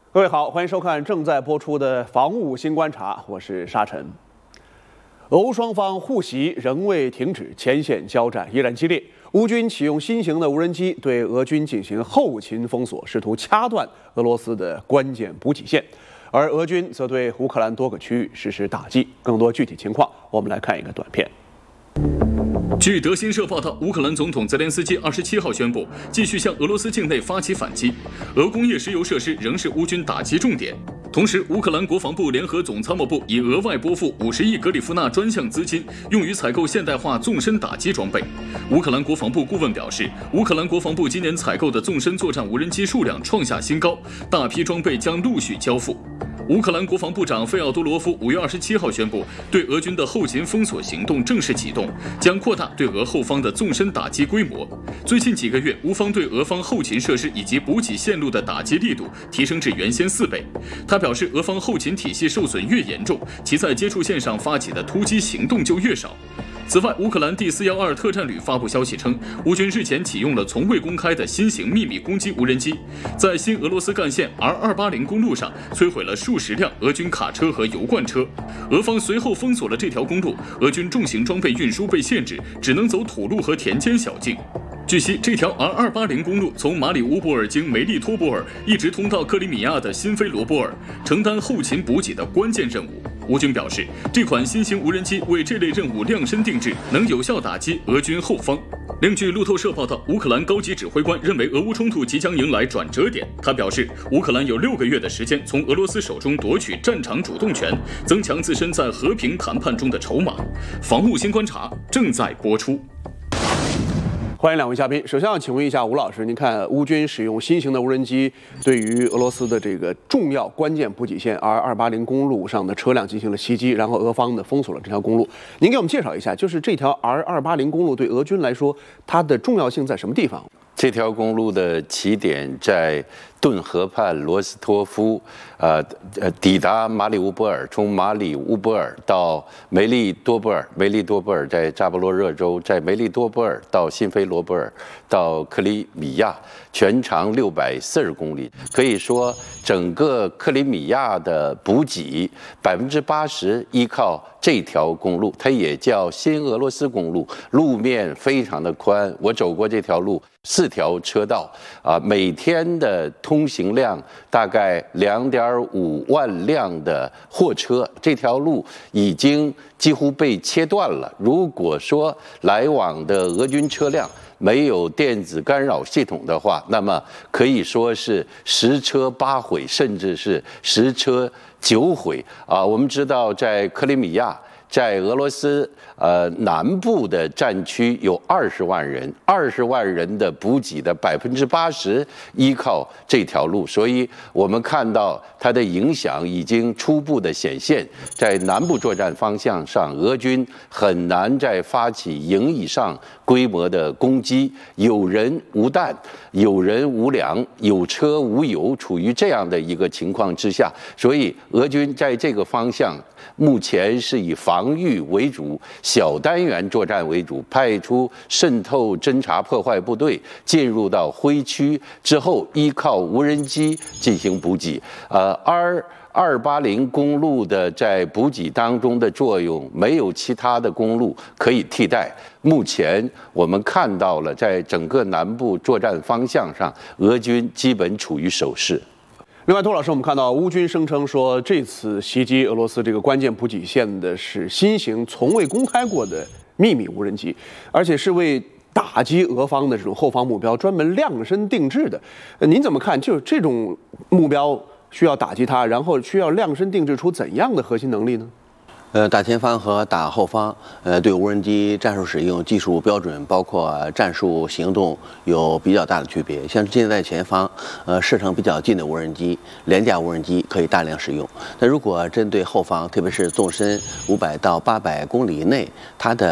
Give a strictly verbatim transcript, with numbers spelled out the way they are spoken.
各位好，欢迎收看正在播出的《防务新观察》，我是沙尘。俄乌双方互袭仍未停止，前线交战依然激烈。乌军启用新型的无人机对俄军进行后勤封锁，试图掐断俄罗斯的关键补给线，而俄军则对乌克兰多个区域实施打击。更多具体情况，我们来看一个短片。 据德新社报道，乌克兰总统泽连斯基二十七号宣布，继续向俄罗斯境内发起反击。俄工业石油设施仍是乌军打击重点。同时，乌克兰国防部联合总参谋部已额外拨付五十亿格里夫纳专项资金，用于采购现代化纵深打击装备。乌克兰国防部顾问表示，乌克兰国防部今年采购的纵深作战无人机数量创下新高，大批装备将陆续交付。乌克兰国防部长费奥多罗夫五月二十七号宣布，对俄军的后勤封锁行动正式启动，将扩大对俄后方的纵深打击规模。最近几个月，乌方对俄方后勤设施以及补给线路的打击力度提升至原先四倍。他表示，俄方后勤体系受损越严重，其在接触线上发起的突击行动就越少。此外，乌克兰第四幺二特战旅发布消息称，乌军日前启用了从未公开的新型秘密攻击无人机，在新俄罗斯干线 R 二八零公路上摧毁了数十辆俄军卡车和油罐车。俄方随后封锁了这条公路，俄军重型装备运输被限制，只能走土路和田间小径。据悉，这条 R 二八零公路从马里乌波尔经梅利托波尔一直通到克里米亚的新菲罗波尔，承担后勤补给的关键任务。乌军表示，这款新型无人机为这类任务量身定制，能有效打击俄军后方。另据路透社报道，乌克兰高级指挥官认为俄乌冲突即将迎来转折点。他表示，乌克兰有六个月的时间从俄罗斯手中夺取战场主动权，增强自身在和平谈判中的筹码。防务新观察正在播出。 欢迎两位嘉宾。首先要请问一下吴老师，您看乌军使用新型的无人机对于俄罗斯的这个重要关键补给线 R 二八零公路上的车辆进行了袭击，然后俄方呢封锁了这条公路。您给我们介绍一下，就是这条 R 二八零公路对俄军来说，它的重要性在什么地方？ 这条公路的起点在顿河畔罗斯托夫，呃呃，抵达马里乌波尔，从马里乌波尔到梅利多波尔，梅利多波尔在扎波罗热州，在梅利多波尔到新菲罗波尔，到克里米亚，全长六百四十公里。可以说，整个克里米亚的补给百分之八十依靠这条公路，它也叫新俄罗斯公路，路面非常的宽。我走过这条路，四条车道啊，每天的通行量大概两点五万辆的货车，这条路已经几乎被切断了。如果说来往的俄军车辆没有电子干扰系统的话，那么可以说是十车八毁，甚至是十车九毁啊！我们知道，在克里米亚，在俄罗斯呃南部的战区有二十万人，二十万人的补给的百分之八十依靠这条路，所以我们看到它的影响已经初步的显现。在南部作战方向上，俄军很难再发起营以上规模的攻击，有人无弹，有人无粮，有车无油，处于这样的一个情况之下，所以俄军在这个方向目前是以防御为主，小单元作战为主，派出渗透侦察破坏部队进入到灰区之后，依靠无人机进行补给。呃 ，R 二八零公路的在补给当中的作用，没有其他的公路可以替代。目前我们看到了，在整个南部作战方向上，俄军基本处于守势。 另外，杜老师，我们看到乌军声称说，这次袭击俄罗斯这个关键补给线的是新型、从未公开过的秘密无人机，而且是为打击俄方的这种后方目标专门量身定制的。呃，您怎么看？就是这种目标需要打击它，然后需要量身定制出怎样的核心能力呢？ 呃，打前方和打后方，呃，对无人机战术使用技术标准，包括战术行动有比较大的区别。像现在前方，呃，射程比较近的无人机，廉价无人机可以大量使用。那如果针对后方，特别是纵深五百到八百公里内，它的